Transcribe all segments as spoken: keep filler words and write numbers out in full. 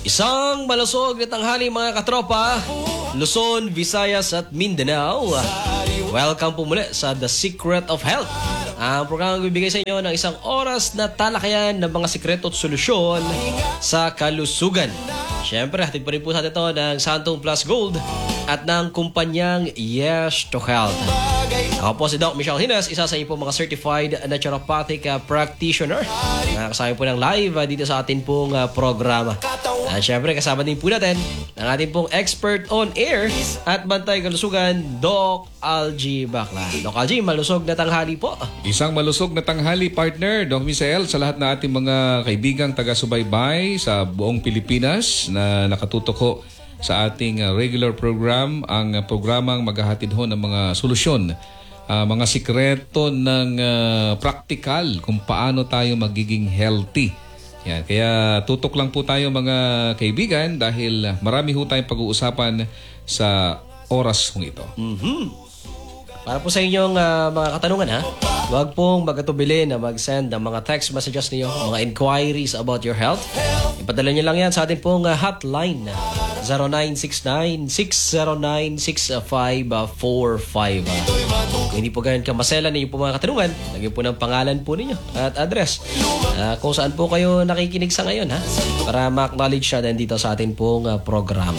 Isang malusog na tanghali mga katropa, Luzon, Visayas at Mindanao. Welcome po muli sa The Secret of Health. Ang programang bibigay sa inyo ng isang oras na talakayan ng mga sikreto at solusyon sa kalusugan. Siyempre, hatid pa rin po sa atin ito ng Santong Plus Gold at ng kumpanyang Yes to Health. Ako po si Doc Michelle Hinas, isa sa inyo po mga certified naturopathic uh, practitioner. Nakakasama po ng live uh, dito sa atin pong uh, programa. At syempre, kasama din po natin ang ating pong expert on air at bantay kalusugan, Doc Algie Bacla. Doc Algie, malusog na tanghali po. Isang malusog na tanghali, partner, Doc Michelle, sa lahat ng ating mga kaibigang taga-subaybay sa buong Pilipinas na nakatutok ho sa ating uh, regular program, ang uh, programang maghahatid ho ng mga solusyon, uh, mga sikreto ng uh, practical kung paano tayo magiging healthy. Yan, kaya tutok lang po tayo mga kaibigan dahil marami ho tayong pag-uusapan sa oras kong ito. Mm-hmm. Para po sa inyong uh, mga katanungan ha, huwag pong mag-atubili na mag-send ng mga text messages niyo, mga inquiries about your health. Ipadala niyo lang yan sa ating pong uh, hotline zero nine six nine, six zero nine, six five four five. Kung hindi po ganyan kamaselan ninyo po mga katanungan, lagyan po ng pangalan po ninyo at address. Uh, kung saan po kayo nakikinig sa ngayon ha, para ma-acknowledge siya din dito sa ating pong uh, programa.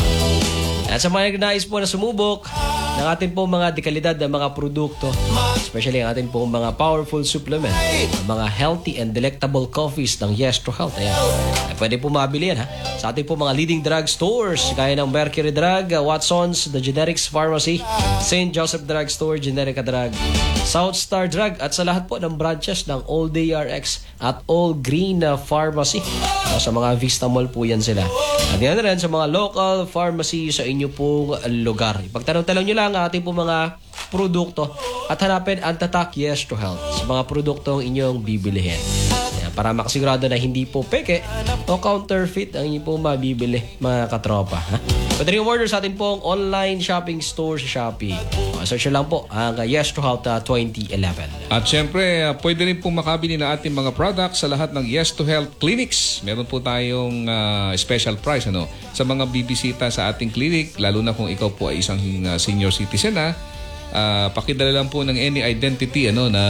At sa mga nais po na sumubok ng ating pong mga dekalidad na mga produkto, especially ang ating pong mga powerful supplement, mga healthy and delectable coffees ng Yes to Health. Ayan. Ay, pwede po mabili yan ha sa ating pong mga leading drug stores gaya ng Mercury Drug, Watson's, The Generics Pharmacy, Saint Joseph Drug Store, Generica Drug, South Star Drug at sa lahat po ng branches ng All Day R X at All Green Pharmacy. O, sa mga Vista Mall po yan sila. At yan rin sa mga local pharmacy sa inyo pong lugar. Ipagtanong-tanong nyo lang ang ating pong mga produkto at hanapin ang tatak Yes to Health sa mga produktong inyong bibilihin. Yan, para makasigurado na hindi po peke o counterfeit ang inyong pong mabibili mga katropa. Ha? Pwede rin order sa ating pong online shopping store sa Shopee. O, search lang po ang Yes to Health uh, twenty eleven. At syempre, uh, pwede rin pong makabili na ating mga products sa lahat ng Yes to Health clinics. Meron po tayong uh, special price ano, sa mga bibisita sa ating clinic, lalo na kung ikaw po ay isang uh, senior citizen na uh, pakidala lang po ng any identity ano, na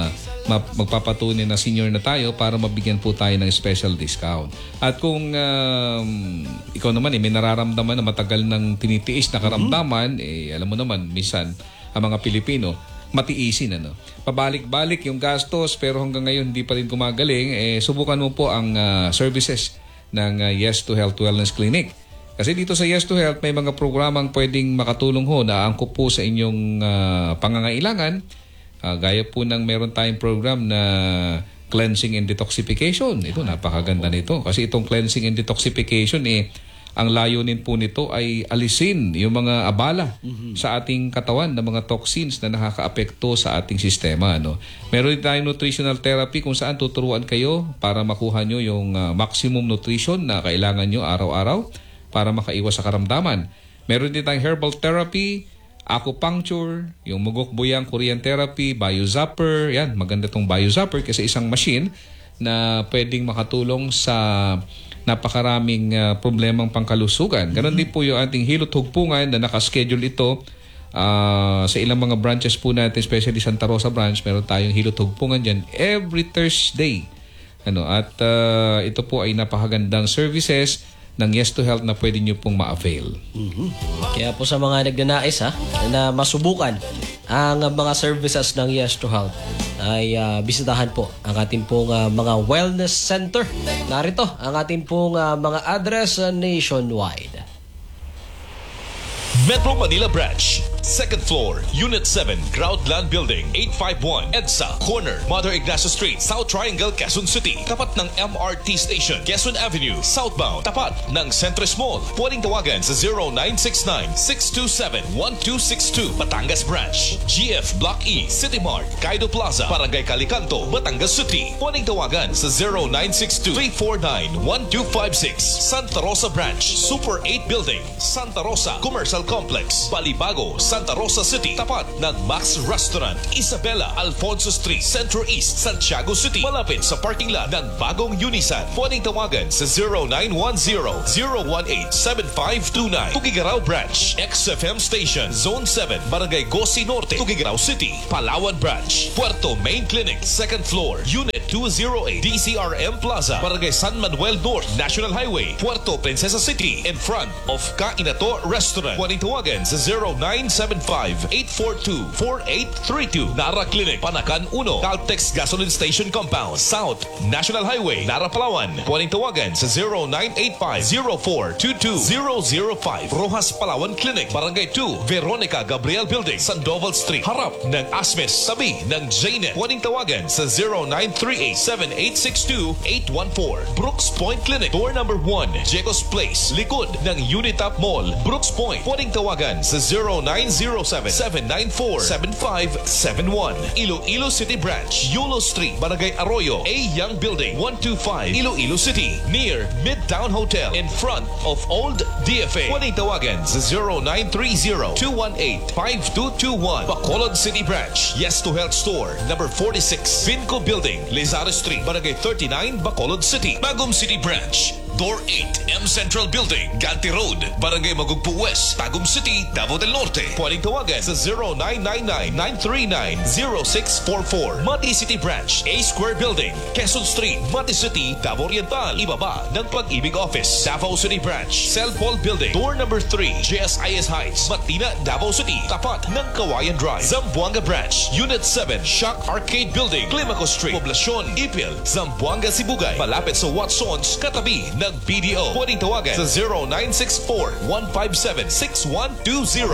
magpapatunay na senior na tayo para mabigyan po tayo ng special discount. At kung um, ikaw naman eh, may nararamdaman na matagal ng tinitiis na karamdaman, mm-hmm. eh, alam mo naman, minsan ang mga Pilipino, matiisin ano. Pabalik-balik yung gastos pero hanggang ngayon hindi pa rin gumagaling, eh, subukan mo po ang uh, services ng uh, Yes to Health Wellness Clinic. Kasi dito sa Yes to Health may mga programang pwedeng makatulong ho na angkop po sa inyong uh, pangangailangan. Uh, gaya po ng meron tayong program na cleansing and detoxification. Ito, napakaganda nito. Kasi itong cleansing and detoxification, eh, ang layunin po nito ay alisin yung mga abala mm-hmm. sa ating katawan na mga toxins na nakakaapekto sa ating sistema. Ano? Meron din tayong nutritional therapy kung saan tuturuan kayo para makuha nyo yung uh, maximum nutrition na kailangan nyo araw-araw para makaiwas sa karamdaman. Meron din tayong herbal therapy, acupuncture, yung mugok buyang Korean therapy, biozapper. Yan, maganda tong biozapper kasi isang machine na pwedeng makatulong sa napakaraming uh, problemang pangkalusugan. Ganon din po yung ating hilot hugpungan na nakaschedule ito uh, sa ilang mga branches po natin, especially Santa Rosa branch. Meron tayong hilot hugpungan dyan every Thursday. Ano, at uh, ito po ay napakagandang services ng Yes to Health na pwede nyo pong ma-avail. Mm-hmm. Kaya po sa mga nagnanais ha, na masubukan ang mga services ng Yes to Health ay uh, bisitahan po ang ating pong uh, mga wellness center. Narito ang ating pong uh, mga address uh, nationwide. Metro Manila Branch, second floor, Unit seven, Groundland Building, eight five one, EDSA, corner, Mother Ignacio Street, South Triangle, Quezon City. Tapat ng M R T Station, Quezon Avenue, southbound. Tapat ng Centris Mall. Pwedeng tawagan sa zero nine six nine, six two seven, one two six two. Batangas Branch, G F Block E, City Mart, Kaido Plaza, Barangay Calicanto, Batangas City. Pwedeng tawagan sa zero nine six two, three four nine, one two five six. Santa Rosa Branch, Super eight Building, Santa Rosa Commercial Complex, Balibago, Santa Rosa City, tapat ng Max Restaurant. Isabela Alfonso Street, Centro East, Santiago City, malapit sa parking lot ng bagong Unisan. Pwedeng tawagan sa zero nine one zero, zero one eight, seven five two nine. Tugigaraw Branch, X F M Station, Zone seven, Barangay Gosi Norte, Tugigaraw City. Palawan Branch, Puerto Main Clinic, second floor, Unit two oh eight, D C R M Plaza, Barangay San Manuel North, National Highway, Puerto Princesa City, in front of Kainato Restaurant. Pwedeng tawagan sa zero nine seven five, eight four two, four eight three two. Nara Clinic, Panakan one, Caltex Gasoline Station Compound, South National Highway, Nara Palawan. Pwedeng tawagan sa zero nine eight five, zero four two two zero zero five. Rojas Palawan Clinic, Barangay two, Veronica Gabriel Building, Sandoval Street, harap ng Asmes, sabi ng J-Net. Pwedeng tawagan sa zero nine three eight, seven eight six two, eight one four. Brooks Point Clinic, door number one, Jecos Place, likod ng Unitap Mall, Brooks Point. Pwedeng tawagan sa zero nine zero seven, seven nine four, seven five seven one. Iloilo City Branch, Yulo Street, Barangay Arroyo, A Young Building, one two five, Iloilo City, near Midtown Hotel, in front of Old D F A. Pwedeng tawagan sa zero nine three zero, two one eight, five two two one. Bacolod City Branch, Yes to Health Store, number forty-six, Vinco Building, Lizares Street, Barangay thirty-nine, Bacolod City. Bagum City Branch, Door eight, M Central Building, Ganti Road, Barangay Magugpo West, Tagum City, Davao del Norte. Pwedeng tawagan sa zero nine nine nine, nine three nine, zero six four four. Mati City Branch, A Square Building, Quezon Street, Mati City, Davao Oriental. Ibaba ng Pag-ibig Office. Davao City Branch, Cell Paul Building, door number three, J S I S Heights, Matina, Davao City, tapat ng Kawayan Drive. Zamboanga Branch, Unit seven, Shock Arcade Building, Climaco Street, Poblacion, Ipil, Zamboanga, Sibugay, malapit sa Watsons, katabi ng B D O. Pwedeng tawagan sa zero nine six four, one five seven, six one two zero.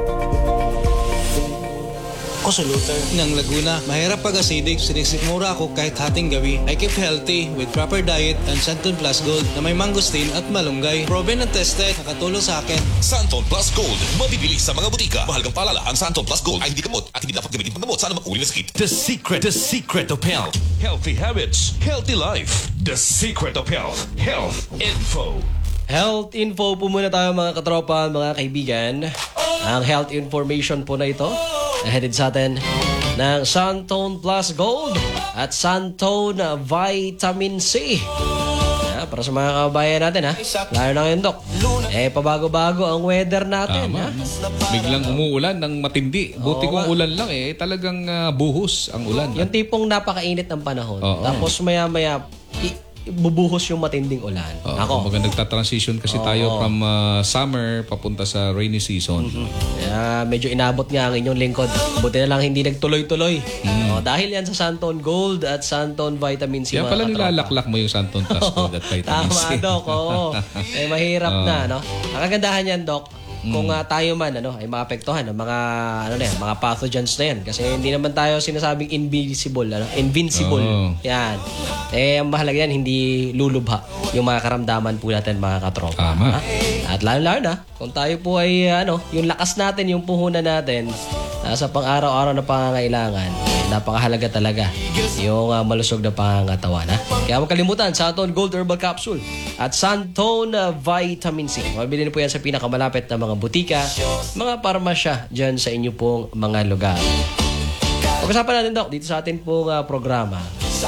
Ako sa Luther ng Laguna. Mahirap pag-acidic, sinisikmura ako kahit hating gabi. I keep healthy with proper diet and Santon Plus Gold na may mangosteen at malunggay. Proven and tested, nakatulong sa akin. Santon Plus Gold, mabibili sa mga butika. Mahalagang paalala, ang Santon Plus Gold ay hindi gamot at hindi dapat gamitin panggamot sa anumang uri ng sakit. The secret, the secret of health. Healthy habits, healthy life. The secret of health. Health info. Health info po muna tayo mga katropa, mga kaibigan. Ang health information po na ito nahatid sa atin ng Santon Plus Gold at Santon Vitamin C. Yeah, para sa mga kabayan natin, ha? Lalo na ngayon, Dok. Eh, pabago-bago ang weather natin, Tama. ha? Biglang umuulan ng matindi. Buti Oo kung nga. ulan lang eh. Talagang ah, buhos ang ulan. Yung tipong napakainit ng panahon. Oo. Tapos maya-maya, i- bubuhos yung matinding ulan. Oo, Ako. kumbaga nagta-transition kasi tayo from ah, summer papunta sa rainy season. Kaya medyo inabot nga ang inyong lingkod. Buti na lang hindi nagtuloy-tuloy. Oh, dahil yan sa Santon Gold at Santon Vitamin C. Kaya mga pala katropa. nilalaklak mo yung Santon Plus Gold at Vitamin Tama, C. Dok. Oo. Eh, mahirap na, no? Ang kagandahan yan, Dok, kung ah, tayo man ano ay maapektuhan ng mga ano na yan, mga pathogens na yan kasi hindi naman tayo sinasabing invisible ano invincible Oo. yan eh ang mahalaga yan hindi lulubha yung mga karamdaman po natin mga katropa. Tama. Ha? At lalo-lalo na kung tayo po ay ano yung lakas natin yung puhunan natin ah, sa pang-araw-araw na pangangailangan eh, napakahalaga talaga yung ah, malusog na pangangatawan, ha? Kaya huwag kalimutan Santon Gold Herbal Capsule at Santon ah, Vitamin C. Mabili na po yan sa pinakamalapit na mga butika, mga parmasya dyan sa inyo pong mga lugar. Pag-usapan natin, Dok, dito sa atin pong uh, programa,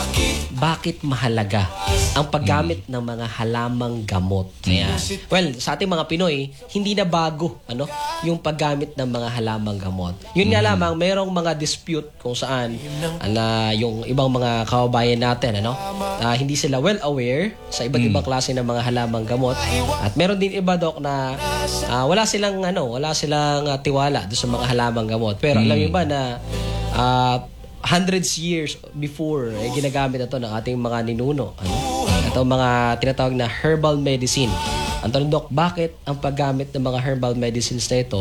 bakit mahalaga ang paggamit ng mga halamang gamot? Ayan. Well, sa ating mga Pinoy, hindi na bago ano, yung paggamit ng mga halamang gamot. Yun nga lamang, merong mga dispute kung saan ala, yung ibang mga kababayan natin, ano, uh, hindi sila well aware sa iba't ibang klase ng mga halamang gamot. At meron din iba, Dok, na uh, wala silang ano, wala silang uh, tiwala doon sa mga halamang gamot. Pero alam niyo ba na uh, hundreds years before eh, ginagamit ito ng ating mga ninuno, ano? Ito mga tinatawag na herbal medicine. Ang tanong, Dok, bakit ang paggamit ng mga herbal medicines na ito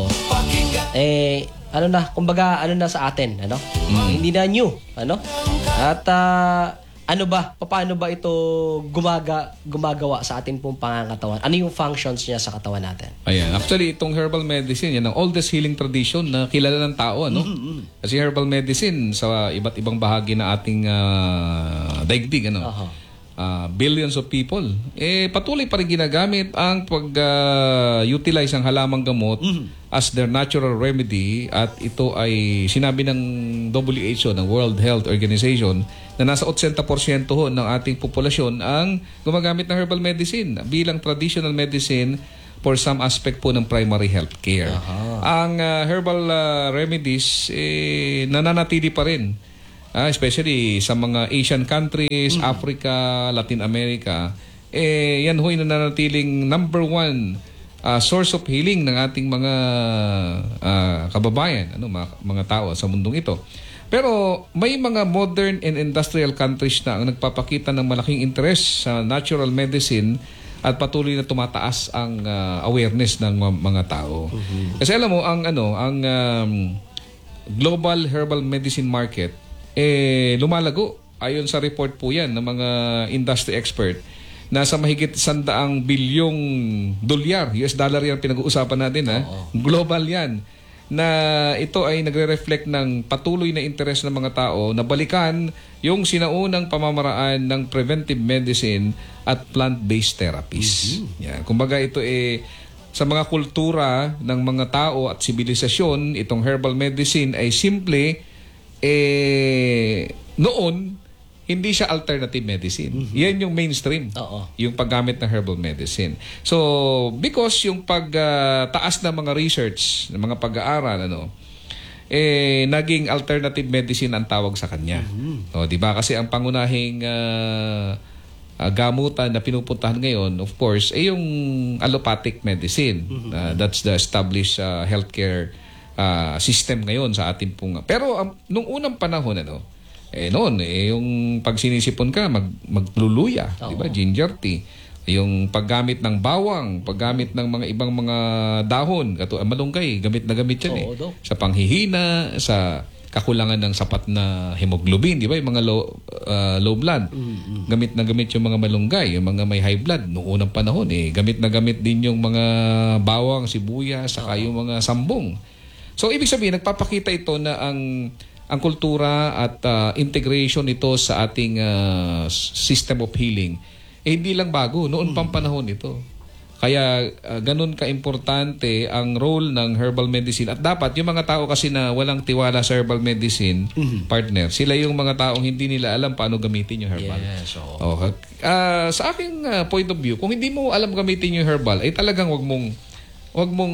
eh ano na, kumbaga ano na sa atin, ano? Hindi na new, ano? At uh, ano ba, paano ba ito gumaga, gumagawa sa atin pong pangangatawan? Ano yung functions niya sa katawan natin? Ayan. Actually, itong herbal medicine, yan ang oldest healing tradition na kilala ng tao, ano? Kasi herbal medicine sa iba't ibang bahagi na ating ah, daigdig, ano? Aha. uh, billions of people, eh patuloy pa rin ginagamit ang pag-utilize uh, ng halamang gamot mm-hmm. as their natural remedy, at ito ay sinabi ng W H O, ng World Health Organization, na nasa eighty percent ho ng ating populasyon ang gumagamit ng herbal medicine bilang traditional medicine for some aspect po ng primary health care. Aha. Ang uh, herbal uh, remedies eh, nananatili pa rin. Uh, especially sa mga Asian countries, mm. Africa, Latin America, eh, yan ho'y nananatiling number one uh, source of healing ng ating mga uh, kababayan, ano, mga, mga tao sa mundong ito. Pero may mga modern and industrial countries na ang nagpapakita ng malaking interest sa natural medicine at patuloy na tumataas ang uh, awareness ng mga tao. Mm-hmm. Kasi alam mo, ang ano, ang um, global herbal medicine market eh lumalago. Ayon sa report po 'yan ng mga industry expert, nasa mahigit sandaang bilyong dolyar, U S dollar 'yan pinag-uusapan natin, ha. Global 'yan. Na ito ay nagre-reflect ng patuloy na interes ng mga tao na balikan yung sinaunang pamamaraan ng preventive medicine at plant-based therapies. Mm-hmm. Yan. Kumbaga ito eh sa mga kultura ng mga tao at sibilisasyon, itong herbal medicine ay simple eh noon hindi siya alternative medicine. Mm-hmm. Yan yung mainstream. Oo. Yung paggamit ng herbal medicine. So, because yung pagtaas uh, ng mga research, ng mga pag-aaral, ano, eh, naging alternative medicine ang tawag sa kanya. Mm-hmm. O, di ba? Kasi ang pangunahing uh, uh, gamutan na pinupuntahan ngayon, of course, eh yung allopathic medicine. Mm-hmm. Uh, that's the established uh, healthcare uh, system ngayon sa ating pong... Pero um, nung unang panahon, ano, eh noon, eh, yung pag sinisipon ka, mag, magluluya, di ba? Ginger tea. Yung paggamit ng bawang, paggamit ng mga ibang mga dahon, kato malunggay, gamit na gamit yan. Oo, eh. Do. Sa panghihina, sa kakulangan ng sapat na hemoglobin, di ba? Yung mga low, uh, low blood. Mm-hmm. Gamit na gamit yung mga malunggay, yung mga may high blood. Noong unang panahon, eh, gamit na gamit din yung mga bawang, sibuyas, saka yung mga sambong. So, ibig sabihin, nagpapakita ito na ang ang kultura at uh, integration nito sa ating uh, system of healing, eh hindi lang bago. Noon pang panahon ito. Kaya uh, ganun ka-importante ang role ng herbal medicine. At dapat yung mga tao kasi na walang tiwala sa herbal medicine, mm-hmm. partner, sila yung mga taong hindi nila alam paano gamitin yung herbal. Yes, so. Okay. Uh, sa aking uh, point of view, kung hindi mo alam gamitin yung herbal, ay talagang wag mong Huwag mong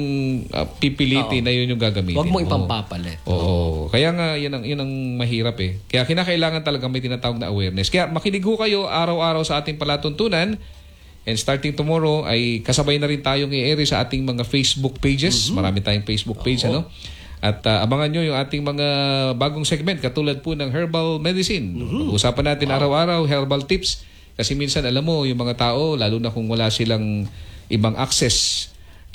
uh, pipilitin Oo. na yun yung gagamitin. Huwag mong ipampapalit. Oo. Oo. Kaya nga, yun ang, yun ang mahirap eh. Kaya kinakailangan talaga may tinatawag na awareness. Kaya makinig ho kayo araw-araw sa ating palatuntunan. And starting tomorrow, ay kasabay na rin tayong i-air sa ating mga Facebook pages. Mm-hmm. Marami tayong Facebook page, Oo. ano? At uh, abangan nyo yung ating mga bagong segment, katulad po ng herbal medicine. Mm-hmm. Usapan natin wow. araw-araw, herbal tips. Kasi minsan, alam mo, yung mga tao, lalo na kung wala silang ibang access,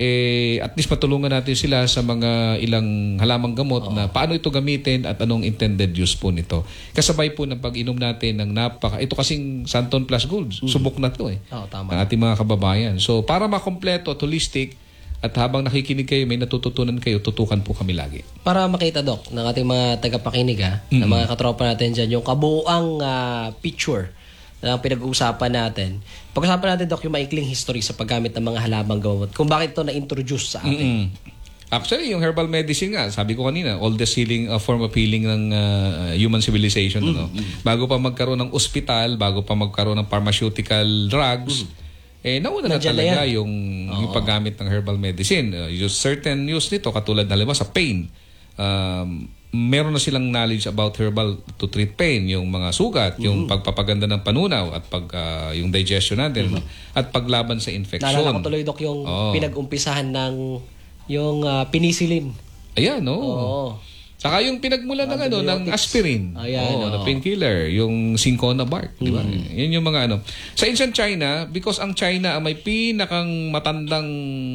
eh at least matulungan natin sila sa mga ilang halamang gamot oh. na paano ito gamitin at anong intended use po nito. Kasabay po ng pag-inom natin ng napaka... Ito kasing Santon Plus Gold. Subok na to eh. Oh, tama. Ng ating mga kababayan. So para makompleto at holistic, at habang nakikinig kayo, may natututunan kayo, tutukan po kami lagi. Para makita, Doc, ng ating mga tagapakinig, ha, mm-hmm. ng mga katropa natin dyan, yung kabuuang uh, picture na pinag-uusapan natin. Pag-usapan natin, Doc, yung maikling history sa paggamit ng mga halamang gamot. Kung bakit ito na-introduce sa atin. Mm-hmm. Actually, yung herbal medicine nga, sabi ko kanina, oldest healing uh, form of healing ng uh, human civilization. Mm-hmm. Ano? Bago pa magkaroon ng ospital, bago pa magkaroon ng pharmaceutical drugs, mm-hmm. eh nauna na talaga yung, yung paggamit ng herbal medicine. Uh, use certain use nito, katulad na sa pain. Um, meron na silang knowledge about herbal to treat pain, yung mga sugat, mm-hmm. yung pagpapaganda ng panunaw at pag uh, yung digestion natin, mm-hmm. at paglaban sa infection. Naalala ko tuloy, Dok, yung oh. pinag-umpisahan ng yung uh, penicillin. Ayan, no. Oh. Oh. Saka yung pinagmula ng ano ng aspirin. Ayan, oh, oh. na painkiller, yung cinchona bark, mm-hmm. di ba? Yan yung mga ano. Sa ancient China, because ang China ang may pinakang matandang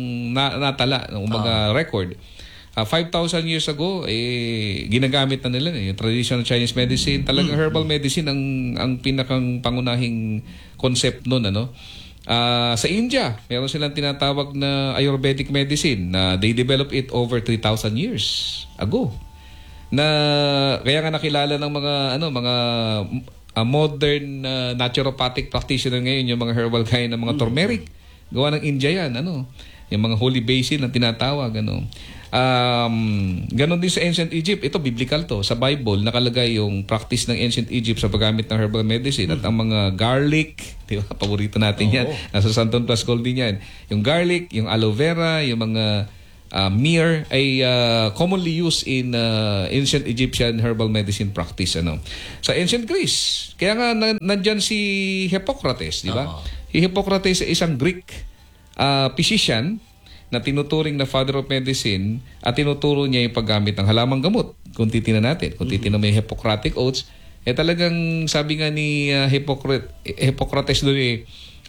na, natala ng mga oh. record. Uh, five thousand years ago, eh, ginagamit na nila eh, yung traditional Chinese medicine. Talagang herbal medicine ang, ang pinakang pangunahing concept nun. Ano? Uh, sa India, meron silang tinatawag na Ayurvedic medicine na they developed it over three thousand years ago. Na, kaya nga nakilala ng mga, ano, mga uh, modern uh, naturopathic practitioner ngayon, yung mga herbal kind ng mga turmeric. Gawa ng India yan, ano? Yung mga holy basil na tinatawag, ano? Um, ganon din sa ancient Egypt. Ito, biblical to. Sa Bible, nakalagay yung practice ng ancient Egypt sa paggamit ng herbal medicine at ang mga garlic, di ba? Paborito natin yan. Nasa Santon Plus Gold din yan. Yung garlic, yung aloe vera, yung mga Uh, myrrh ay uh, commonly used in uh, ancient Egyptian herbal medicine practice, ano. Sa ancient Greece, kaya nga na, nandyan si Hippocrates, di ba? Uh-huh. Si Hippocrates ay isang Greek uh, physician na tinuturing na father of medicine at tinuturo niya yung paggamit ng halamang gamot. Kung titingnan natin, kung titingnan mo yung Hippocratic Oaths, eh talagang sabi nga ni uh, Hippocrates, Hippocrates doon eh,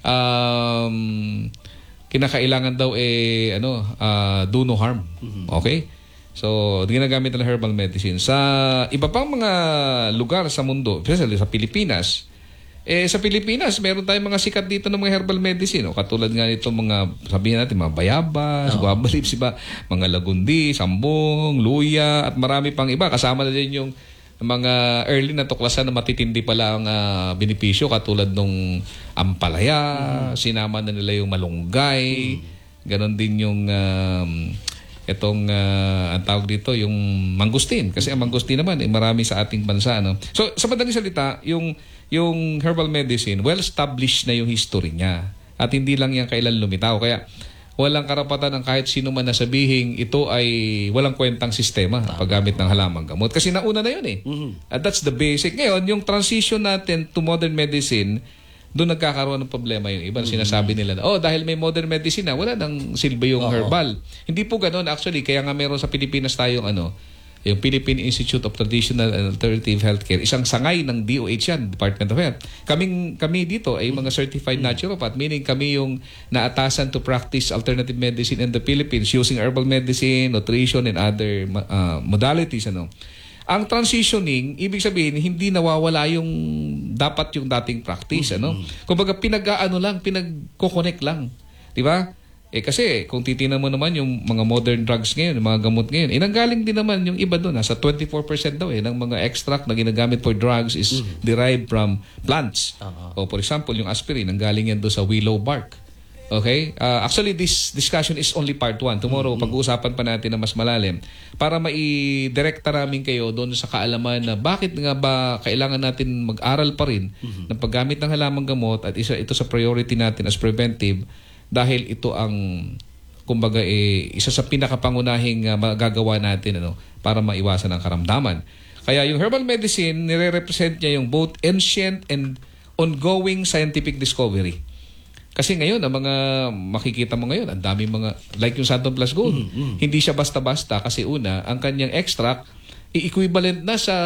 um, kinakailangan daw eh ano uh, do no harm. Okay? So, ginagamit ng herbal medicine sa iba pang mga lugar sa mundo, especially sa Pilipinas. Eh sa Pilipinas, meron tayong mga sikat dito ng mga herbal medicine, o katulad nga nito mga sabihin natin mga bayabas, oh. guava leaves, iba, mga lagundi, sambong, luya at marami pang iba. Kasama na din yung mga early na tuklasan na matitindi pala ang uh, benepisyo katulad nung ampalaya, mm. sinama na nila yung malunggay, mm. ganon din yung um, itong uh, ang tawag dito yung mangustin, kasi ang mangustin naman eh, marami sa ating bansa, no? So sa madaling salita, yung yung herbal medicine well established na yung history niya at hindi lang yan kailan lumitaw, kaya walang karapatan ng kahit sino man na sabihin ito ay walang kwentang sistema paggamit ng halamang gamot. Kasi nauna na yun eh. Mm-hmm. At that's the basic. Ngayon, yung transition natin to modern medicine, doon nagkakaroon ng problema yung iba. Mm-hmm. Sinasabi nila na, oh, dahil may modern medicine na, wala nang silbi yung Uh-oh. herbal. Hindi po ganun actually. Kaya nga meron sa Pilipinas tayong ano, yung Philippine Institute of Traditional and Alternative Healthcare, isang sangay ng D O H yan, Department of Health. Kaming, kami dito ay mga certified naturopath, meaning kami yung naatasan to practice alternative medicine in the Philippines using herbal medicine, nutrition, and other uh, modalities. Ano. Ang transitioning, ibig sabihin, hindi nawawala yung dapat yung dating practice. Ano. Kumbaga, pinag-ano lang, pinag-connect lang. Di ba? Eh kasi kung titingnan mo naman yung mga modern drugs ngayon, yung mga gamot ngayon, eh nanggaling din naman yung iba doon. Nasa twenty-four percent daw eh ng mga extract na ginagamit for drugs is mm. derived from plants. Uh-huh. O for example, yung aspirin, nanggaling yan doon sa willow bark. Okay? Uh, actually, this discussion is only part one. Tomorrow, mm-hmm. pag-uusapan pa natin na mas malalim para mai-direkta namin kayo doon sa kaalaman na bakit nga ba kailangan natin mag-aral pa rin mm-hmm. ng paggamit ng halamang gamot at isa ito sa priority natin as preventive. Dahil ito ang, kumbaga, eh, isa sa pinakapangunahing uh, magagawa natin ano, para maiwasan ang karamdaman. Kaya yung herbal medicine, nire-represent niya yung both ancient and ongoing scientific discovery. Kasi ngayon, ang mga makikita mo ngayon, ang daming mga, like yung Santon Plus Gold, mm-hmm. hindi siya basta-basta kasi una, ang kanyang extract, i-equivalent na sa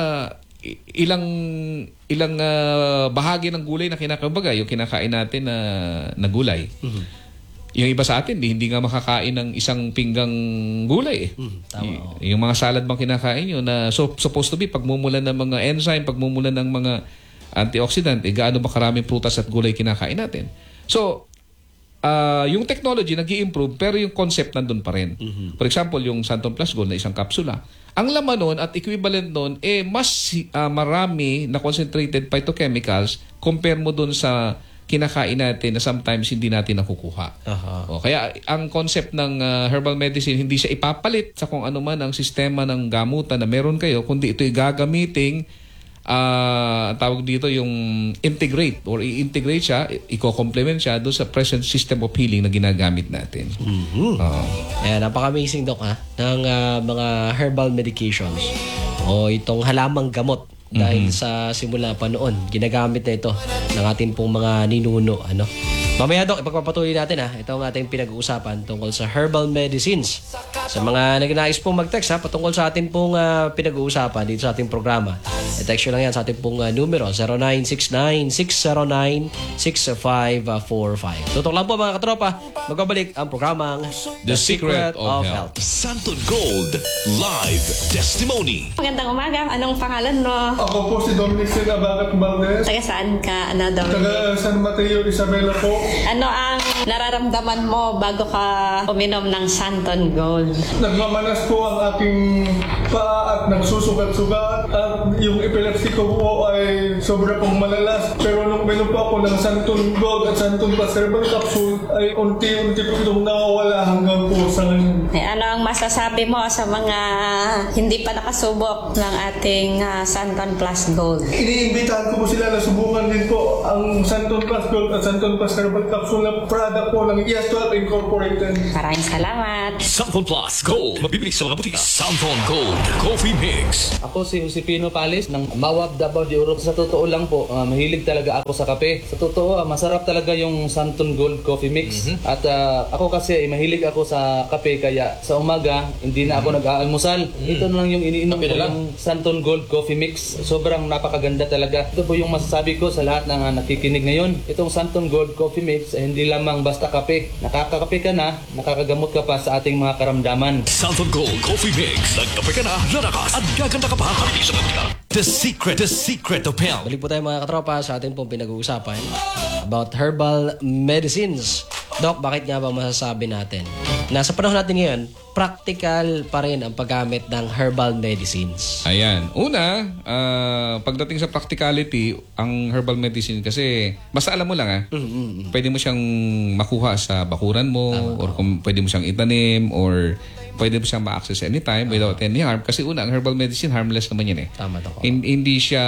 ilang ilang uh, bahagi ng gulay na kinakain. Kumbaga, yung kinakain natin na, na gulay. Mm-hmm. Yung iba sa atin, hindi nga makakain ng isang pinggang gulay eh. Mm, tama, oh. y- yung mga salad bang kinakain nyo na so, supposed to be pagmumulan ng mga enzyme, pagmumulan ng mga antioxidant, eh gaano ba karaming prutas at gulay kinakain natin. So, uh, yung technology nag-i-improve pero yung concept nandun pa rin. Mm-hmm. For example, yung Santon Plus Gold na isang kapsula. Ang laman nun at equivalent nun, eh mas uh, marami na concentrated phytochemicals compare mo dun sa kinakain natin na sometimes hindi natin nakukuha. Uh-huh. O, kaya ang concept ng uh, herbal medicine, hindi siya ipapalit sa kung ano man ang sistema ng gamutan na meron kayo, kundi ito'y gagamiting uh, tawag dito yung integrate or i-integrate siya, i-complement siya doon sa present system of healing na ginagamit natin. Mm-hmm. Uh, Ayan, napaka-amazing Doc ha, ng uh, mga herbal medications o itong halamang gamot. Dahil mm-hmm. sa simula pa noon, ginagamit na ito ng ating pong mga ninuno. Ano? Mamaya Doc, ipagpapatuloy natin ha. Ito ang ating pinag-uusapan tungkol sa herbal medicines. Sa mga nagnais pong mag-text ha, patungkol sa ating pong uh, pinag-uusapan dito sa ating programa. I-text nyo lang yan sa ating pong uh, numero, zero nine six nine, six zero nine, six five four five. Tutok lang po mga katropa, magbabalik ang programang The Secret of, of Health. Santon Gold Live Testimony. Magandang umaga. Anong pangalan mo? Ako po si Dominic Sinabagat Valdez. Taga saan ka, ano, Dominic? Taga San Mateo, Isabela po. Ano ang nararamdaman mo bago ka uminom ng Santon Gold? Nagmamanas po ang aking paa at nagsusugat-sugat at yung epilepsy ko po ay sobra pong malalas. Pero nung uminom po ako ng Santon Gold at Santon Plus Herbal Capsule ay unti-unti po itong nawawala hanggang po sa ngayon. Eh, ano ang masasabi mo sa mga hindi pa nakasubok ng ating uh, Santon Plus Gold? Iniimbitahan ko po sila na subukan din po ang Santon Plus Gold at Santon Plus Herbal Capsule na product po ng Yes twelve Incorporated. Maraming salamat. Santon Plus Gold. Mabibili sa mga butika. Santon Gold Coffee Mix. Ako si Josepino Palis ng Mawab Davao de Oro. Sa totoo lang po, uh, mahilig talaga ako sa kape. Sa totoo, uh, masarap talaga yung Santon Gold Coffee Mix. Mm-hmm. At uh, ako kasi, mahilig ako sa kape kaya sa umaga, hindi na ako nag-aalmusal. Mm-hmm. Ito na lang yung iniinom ko, yung Santon Gold Coffee Mix. Sobrang napakaganda talaga. Ito po yung masasabi ko sa lahat ng uh, nakikinig ngayon. Itong Santon Gold Coffee Mix, eh, hindi lamang basta kape. Nakakakape ka na, nakakagamot ka pa sa ating mga karamdaman. Santon Gold Coffee Mix. Nagkape ka na, lalakas at gaganda ka pa. Mabibili sa mga butika. The secret, the secret of health. Balik po tayo mga katropa sa atin pong pinag-uusapan about herbal medicines. Doc, bakit nga ba masasabi natin na sa panahon natin ngayon, practical pa rin ang paggamit ng herbal medicines? Ayan. Una, uh, pagdating sa practicality, ang herbal medicine kasi, basta alam mo lang ha, mm-hmm. pwede mo siyang makuha sa bakuran mo, tama, or kung pwede mo siyang itanim, or pwede mo siyang ma-access anytime uh-huh. without any harm. Kasi una, ang herbal medicine, harmless naman yan eh. Tama to. Hindi siya,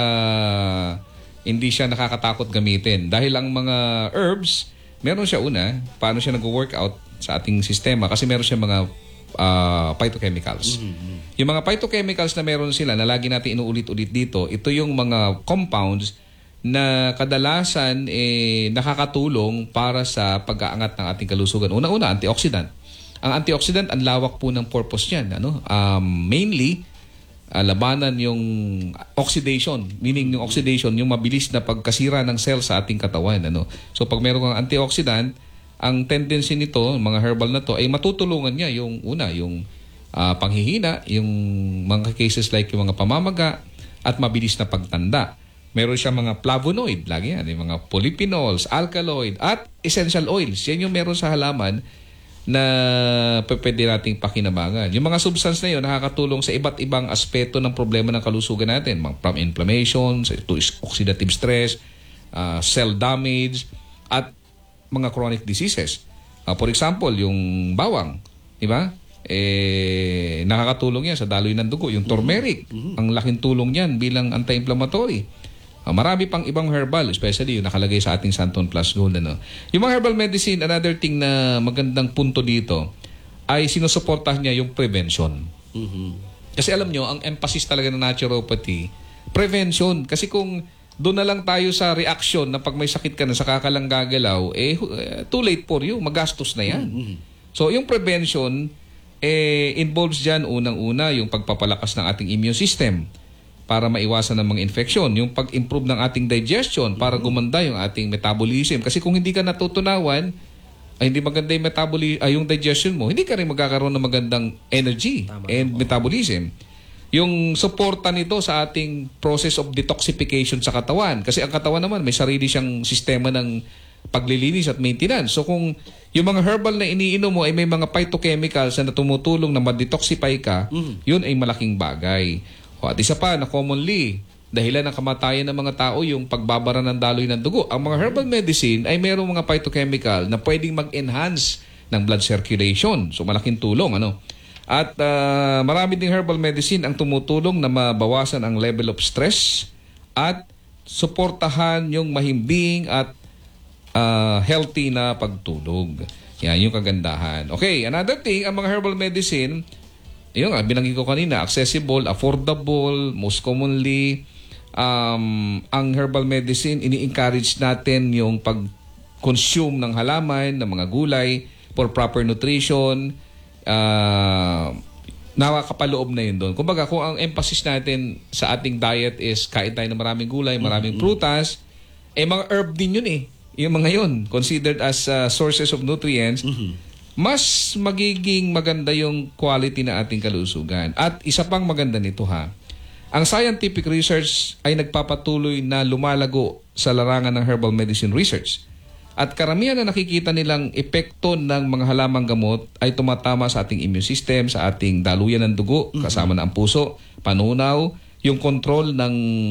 hindi siya nakakatakot gamitin. Dahil ang mga herbs, meron siya una, paano siya nag-workout sa ating sistema kasi meron siya mga uh, phytochemicals. Mm-hmm. Yung mga phytochemicals na meron sila na lagi natin inuulit-ulit dito, ito yung mga compounds na kadalasan eh, nakakatulong para sa pag-aangat ng ating kalusugan. Una-una, antioxidant. Ang antioxidant, ang lawak po ng purpose niyan. Ano? Um, mainly, uh, labanan yung oxidation. Meaning yung oxidation, yung mabilis na pagkasira ng cell sa ating katawan. Ano? So pag meron kang antioxidant, ang tendency nito, mga herbal na to, ay matutulungan niya yung una, yung uh, panghihina, yung mga cases like yung mga pamamaga, at mabilis na pagtanda. Meron siya mga flavonoid, lagi yan, yung mga polyphenols, alkaloid, at essential oils. Yan yung meron sa halaman na pwede nating pakinabangan. Yung mga substance na yun, nakakatulong sa iba't ibang aspeto ng problema ng kalusugan natin. From inflammation, to oxidative stress, uh, cell damage, at mga chronic diseases. Uh, for example, yung bawang, di ba? Eh, nakakatulong yan sa daloy ng dugo. Yung turmeric, mm-hmm. ang laking tulong yan bilang anti-inflammatory. Uh, marami pang ibang herbal, especially yung nakalagay sa ating Santon Plus Gold. Ano? Yung mga herbal medicine, another thing na magandang punto dito, ay sinusuportahan niya yung prevention. Mm-hmm. Kasi alam nyo, ang emphasis talaga ng naturopathy, prevention. Kasi kung doon na lang tayo sa reaction na pag may sakit ka na, saka ka lang gagalaw, eh, too late for you. Magastos na yan. Mm-hmm. So, yung prevention, eh, involves dyan, unang-una, yung pagpapalakas ng ating immune system para maiwasan ng mga infeksyon. Yung pag-improve ng ating digestion para gumanda yung ating metabolism. Kasi kung hindi ka natutunawan, ay hindi maganda yung, metaboli- ay, yung digestion mo, hindi ka rin magkakaroon ng magandang energy Tama and po. metabolism. Yung suporta nito sa ating process of detoxification sa katawan. Kasi ang katawan naman, may sarili siyang sistema ng paglilinis at maintenance. So kung yung mga herbal na iniinom mo ay may mga phytochemicals na tumutulong na ma-detoxify ka, mm. yun ay malaking bagay. O, at isa pa na commonly, dahilan ng kamatayan ng mga tao yung pagbabara ng daloy ng dugo. Ang mga herbal medicine ay mayroong mga phytochemical na pwedeng mag-enhance ng blood circulation. So malaking tulong. Ano? At uh, marami ding herbal medicine ang tumutulong na mabawasan ang level of stress at suportahan yung mahimbing at uh, healthy na pagtulog. Yan yung kagandahan. Okay, another thing, ang mga herbal medicine, yun nga, binanggit ko kanina, accessible, affordable, most commonly, um, ang herbal medicine, ini-encourage natin yung pag-consume ng halaman, ng mga gulay, for proper nutrition, uh, nakakapaloob na yun doon. Kumbaga, kung ang emphasis natin sa ating diet is kain tayo ng maraming gulay, maraming mm-hmm. prutas, eh mga herb din yun eh. Yung mga yun, considered as uh, sources of nutrients, mm-hmm. mas magiging maganda yung quality na ating kalusugan. At isa pang maganda nito ha, ang scientific research ay nagpapatuloy na lumalago sa larangan ng herbal medicine research. At karamihan na nakikita nilang epekto ng mga halamang gamot ay tumatama sa ating immune system, sa ating daluyan ng dugo, kasama na ang puso, panunaw, yung control ng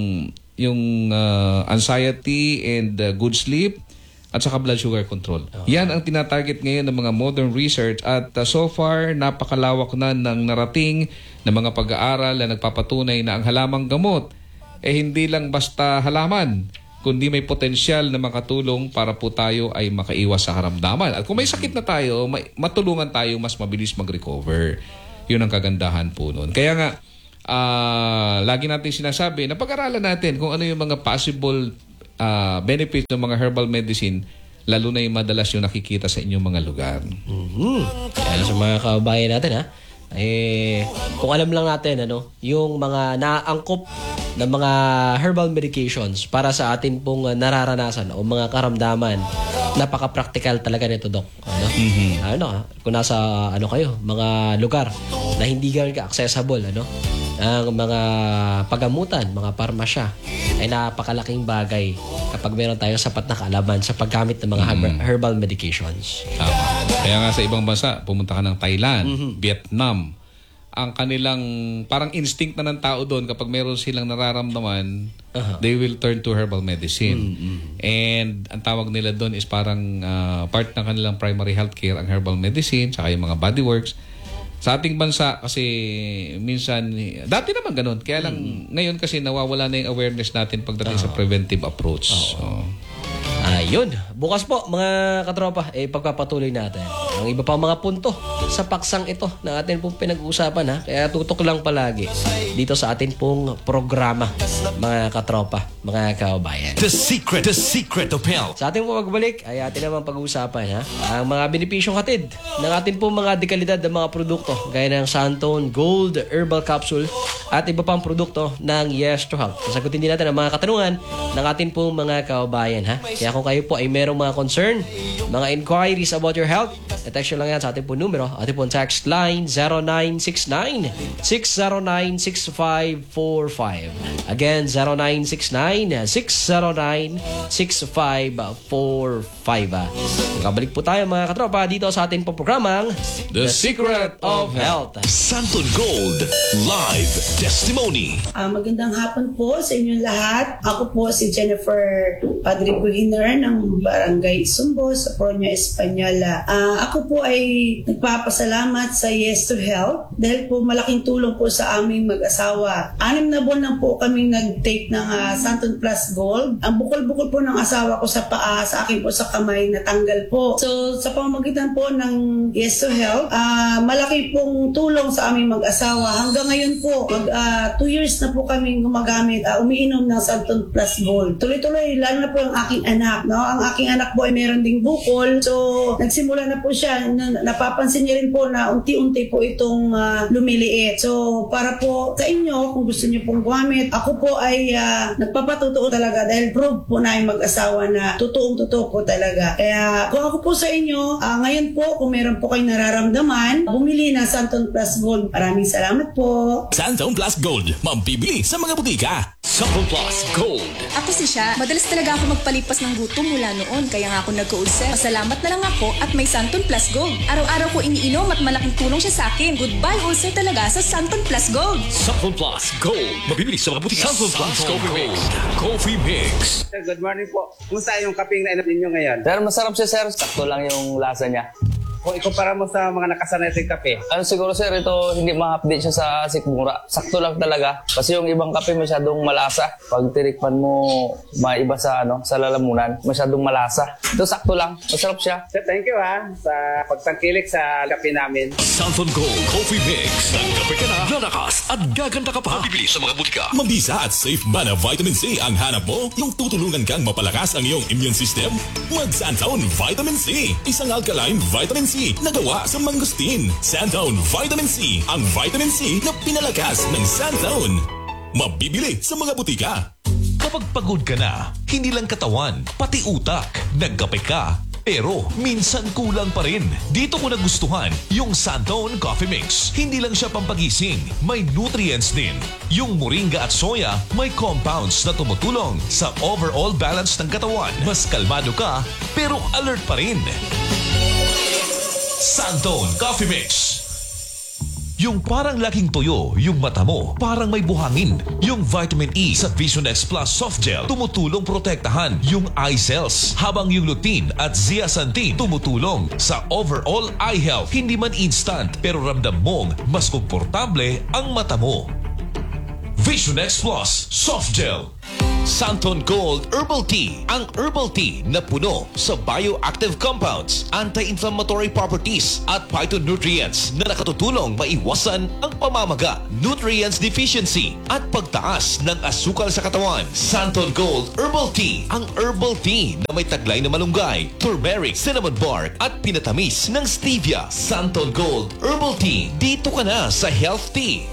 yung uh, anxiety and uh, good sleep, at saka blood sugar control. Uh-huh. Yan ang tinatarget ngayon ng mga modern research at uh, so far napakalawak na ng narating ng mga pag-aaral na nagpapatunay na ang halamang gamot eh hindi lang basta halaman, kundi may potensyal na makatulong para po tayo ay makaiwas sa karamdaman. At kung may sakit na tayo, may, matulungan tayo mas mabilis mag-recover. Yun ang kagandahan po nun. Kaya nga, uh, lagi natin sinasabi na pag-aralan natin kung ano yung mga possible uh, benefits ng mga herbal medicine, lalo na yung madalas yung nakikita sa inyong mga lugar. Mm-hmm. Kaya sa mga kababayan natin, ha? Eh, kung alam lang natin, ano, yung mga naangkop ng mga herbal medications para sa atin pong uh, nararanasan o mga karamdaman, napaka-practical talaga nito, Doc. Ano? Mm-hmm. Ano, kung nasa ano kayo, mga lugar na hindi ganun ka-accessible, ano, ang mga pagamutan, mga parmasya, ay napakalaking bagay kapag meron tayong sapat na kaalaman sa paggamit ng mga mm-hmm. herbal medications. Tama. Kaya nga sa ibang bansa, pumunta ka ng Thailand, mm-hmm. Vietnam, ang kanilang parang instinct na ng tao doon kapag meron silang nararamdaman, uh-huh. they will turn to herbal medicine. Mm-hmm. And ang tawag nila doon is parang uh, part ng kanilang primary healthcare ang herbal medicine, saka yung mga bodyworks. Sa ating bansa kasi minsan, dati naman ganun. Kaya lang mm. ngayon kasi nawawala na yung awareness natin pagdating uh-huh. sa preventive approach. Uh-huh. So, ayun. Bukas po, mga katropa, eh, pagpapatuloy natin ang iba pang mga punto sa paksang ito na atin pong pinag-uusapan, ha? Kaya tutok lang palagi dito sa atin pong programa, mga katropa, mga kababayan. The secret, the secret of health. Sa ating pong magbalik, ay atin naman pag-uusapan, ha? Ang mga benepisyong hatid ng atin pong mga dekalidad ng mga produkto gaya ng Santone Gold Herbal Capsule at iba pang produkto ng Yes to Health. Sasagutin din natin ang mga katanungan ng atin pong mga kababayan, ha? Kaya kung kayo po ay merong mga concern, mga inquiries about your health, text nyo lang yan sa ating po numero. Ating po text line zero nine six nine, six zero nine, six five four five. Again, zero nine six nine, six zero nine, six five four five. Magkabalik po tayo mga katropa dito sa ating po programang The Secret of Health. Santone Gold Live Testimony. Uh, magandang hapon po sa inyong lahat. Ako po si Jennifer Padre Buhiner ng Barangay Sumbo sa Proña Española. Uh, ako po ay nagpapasalamat sa Yes to Health dahil po malaking tulong po sa aming mag-asawa. Anim na buwan lang po kaming nag-take ng uh, Santone Plus Gold. Ang bukol-bukol po ng asawa ko sa paa, sa akin po sa kamay, natanggal po. So sa pamamagitan po ng Yes to Health, uh, malaki pong tulong sa aming mag-asawa. Hanggang ngayon po, mag, uh, two years na po kaming gumagamit, uh, umiinom ng Santone Plus Gold. Tuloy-tuloy, lalo na po yung aking anak. No? Ang aking anak po ay meron ding bukol. So nagsimula na po siya, napapansin niya rin po na unti-unti po itong uh, lumiliit. So para po sa inyo, kung gusto niyo pong gumamit, ako po ay uh, nagpapatutuo talaga dahil prove po na yung mag-asawa na totoong-totoo po talaga. Kaya kung ako po sa inyo, uh, ngayon po, kung meron po kayong nararamdaman, bumili na Santone Plus Gold. Maraming salamat po. Santone Plus Gold, mabibili sa mga butika. Santone Plus Gold. Ako si Sha. Madalas talaga ako magpalipas ng gutom mula noon, kaya nga ako nagka-ulcer. Pasalamat na lang ako at may Santone Plus Gold. Araw-araw ko iniinom at malaking tulong siya sa akin. Goodbye ulcer talaga sa Santone Plus Gold. Santone Plus Gold, mabibili sa mga butika. Santone Plus Coffee Mix. Coffee Mix. Sir, good morning po. Kumusta yung kaping na inap ninyo ngayon? Sir, masarap siya, sir. Sakto lang yung lasa niya. Kung ikumpara mo sa mga nakasanay sa kape. Ano siguro, sir, ito hindi ma-update siya sa sikmura. Sakto lang talaga. Kasi yung ibang kape masyadong malasa. Pag tirikpan mo, maiba sa ano sa lalamunan, masyadong malasa. Ito sakto lang. Masarap siya. Sir, thank you ha sa pagtangkilik sa kape namin. Santone Gold Coffee Mix. Nagkape ka na, lalakas at gaganda ka pa. Mabibili sa mga butika. Mabisa at safe ba na vitamin C ang hanap mo? Yung tutulungan kang mapalakas ang iyong immune system? Mag-Santone Vitamin C. Isang alkaline vitamin C nagawa sa mangosteen. Santone Vitamin C. Ang vitamin C na pinalakas ng Santone. Mabibili sa mga butika. Kapag pagod ka na, hindi lang katawan, pati utak, nagkape ka, Pero minsan kulang pa rin. Dito ko nagustuhan yung Santone Coffee Mix. Hindi lang siya pampagising, may nutrients din. Yung moringa at soya may compounds na tumutulong sa overall balance ng katawan. Mas kalmado ka pero alert pa rin. Santone Coffee Mix. Yung parang laking tuyo, yung mata mo, parang may buhangin. Yung vitamin E sa Vision X Plus Soft Gel, tumutulong protektahan yung eye cells. Habang yung lutein at zeaxanthin tumutulong sa overall eye health. Hindi man instant, pero ramdam mong mas komportable ang mata mo. Vision X Plus Soft Gel. Santone Gold Herbal Tea. Ang herbal tea na puno sa bioactive compounds, anti-inflammatory properties at phytonutrients na nakatutulong maiwasan ang pamamaga, nutrients deficiency at pagtaas ng asukal sa katawan. Santone Gold Herbal Tea. Ang herbal tea na may taglay na malunggay, turmeric, cinnamon bark at pinatamis ng stevia. Santone Gold Herbal Tea. Dito ka na sa Health Tea.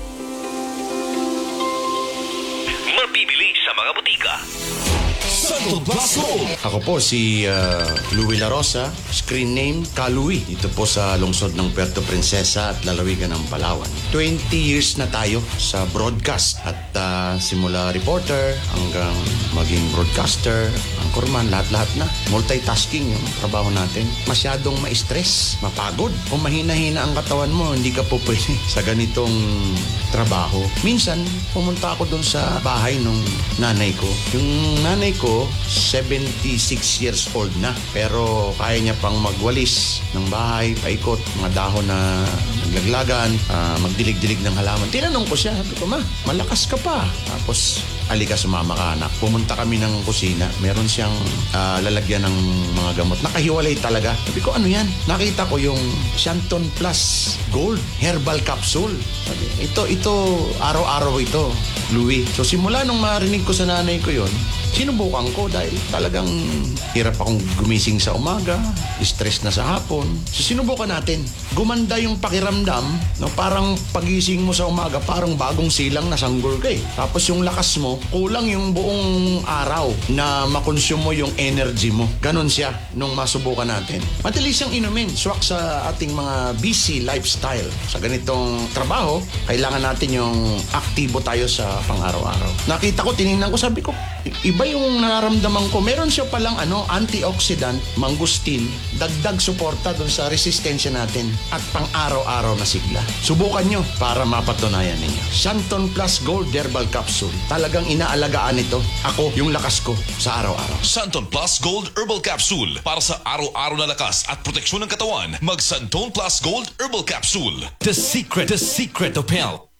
Mabibili sa mga butika. Santone Plus Gold. Ako po si uh, Louie La Rosa, screen name Kalouie. Dito po sa lungsod ng Puerto Princesa at lalawigan ng Palawan. twenty years na tayo sa broadcast at uh, simula reporter hanggang maging broadcaster, anchorman, lahat-lahat na. Multitasking yung trabaho natin. Masyadong ma-stress, mapagod. Kung mahina-hina ang katawan mo, hindi ka po pwede sa ganitong trabaho. Minsan, pumunta ako dun sa bahay nung nanay ko. Yung nanay ko, seventy-six years old na. Pero kaya niya pang magwalis ng bahay, paikot, mga dahon na naglaglagan, uh, magdilig-dilig ng halaman. Tinanong ko siya, sabi ko, ma, malakas ka pa. Tapos, alika sumama ka anak. Pumunta kami ng kusina. Meron siyang uh, lalagyan ng mga gamot. Nakahiwalay talaga. Sabi ko, ano yan? Nakita ko yung Santone Plus Gold Herbal Capsule. Sabi, ito, ito, araw-araw ito, Louie. So simula nung marinig ko sa nanay ko yon, sinubukan ko dahil talagang hirap akong gumising sa umaga, stress na sa hapon. So sinubukan natin. Gumanda yung pakiramdam, no? Parang pagising mo sa umaga, parang bagong silang nasanggol ka eh. Tapos yung lakas mo, kulang yung buong araw na makonsume mo yung energy mo. Ganon siya nung masubukan natin. Madalis siyang inumin, swak sa ating mga busy lifestyle. Sa ganitong trabaho, kailangan natin yung aktibo tayo sa pang-araw-araw. Nakita ko, tinignan ko, sabi ko, iba yung nararamdaman ko. Meron siya palang ano, antioxidant, mangustin, dagdag suporta dun sa resistensya natin at pang-araw-araw na sigla. Subukan nyo para mapatunayan ninyo. Santone Plus Gold Herbal Capsule. Talagang inaalagaan ito. Ako, yung lakas ko sa araw-araw. Santone Plus Gold Herbal Capsule. Para sa araw-araw na lakas at proteksyon ng katawan, mag Santone Plus Gold Herbal Capsule. The secret, the secret of health.